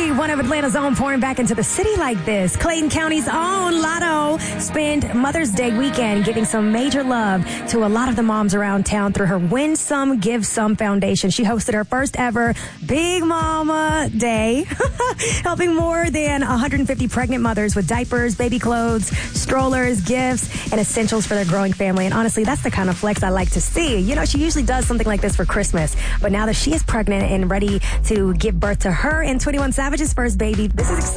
City, one of Atlanta's own, pouring back into the city like this. Clayton County's own Lotto spent Mother's Day weekend giving some major love to a lot of the moms around town through her Win Some, Give Some Foundation. She hosted her first ever Big Mama Day, helping more than 150 pregnant mothers with diapers, baby clothes, strollers, gifts, and essentials for their growing family. And honestly, that's the kind of flex I like to see. You know, she usually does something like this for Christmas, but now that she is pregnant and ready to give birth to her and 21 Savage's first baby, this is exciting.